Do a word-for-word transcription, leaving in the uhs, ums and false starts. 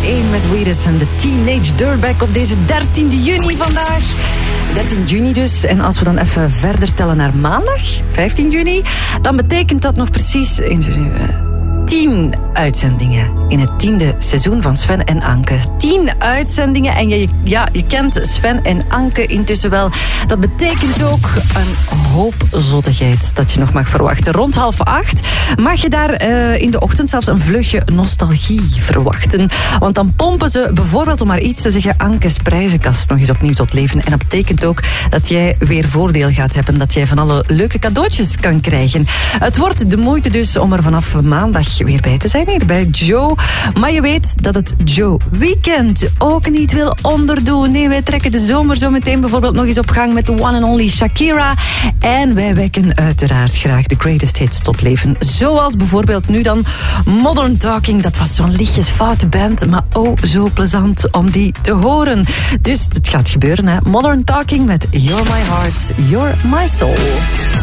één met Wheatus en de Teenage Dirtbag op deze dertiende juni vandaag. dertien juni dus. En als we dan even verder tellen naar maandag, vijftien juni... dan betekent dat nog precies tien uitzendingen in het tiende seizoen van Sven en Anke. Tien uitzendingen en je, ja, je kent Sven en Anke intussen wel. Dat betekent ook een hoop zottigheid dat je nog mag verwachten. Rond half acht mag je daar uh, in de ochtend zelfs een vlugje nostalgie verwachten. Want dan pompen ze bijvoorbeeld, om maar iets te zeggen, Anke's prijzenkast nog eens opnieuw tot leven. En dat betekent ook dat jij weer voordeel gaat hebben. Dat jij van alle leuke cadeautjes kan krijgen. Het wordt de moeite dus om er vanaf maandag weer bij te zijn hier bij Joe. Maar je weet dat het Joe Weekend ook niet wil onderdoen. Nee, wij trekken de zomer zo meteen bijvoorbeeld nog eens op gang met de one and only Shakira. En wij wekken uiteraard graag de greatest hits tot leven. Zoals bijvoorbeeld nu dan Modern Talking. Dat was zo'n lichtjes foute band, maar oh zo plezant om die te horen. Dus het gaat gebeuren, hè. Modern Talking met You're My Heart, You're My Soul.